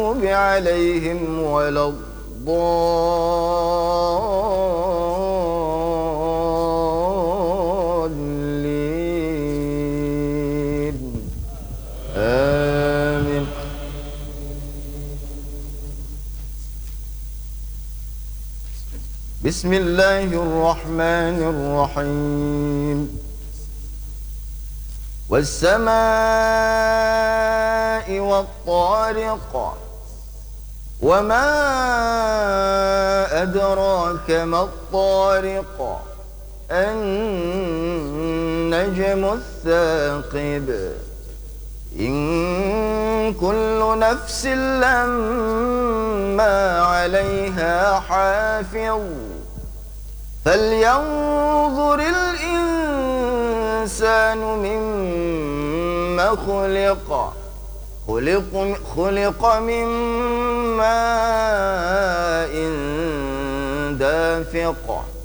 عليهم ولا الضالين آمين. بسم الله الرحمن الرحيم. والسماء والطارق وما أدراك ما الطارق النجم الثاقب إن كل نفس لما عليها حافظ فلينظر الإنسان مما خلق من ماء دافق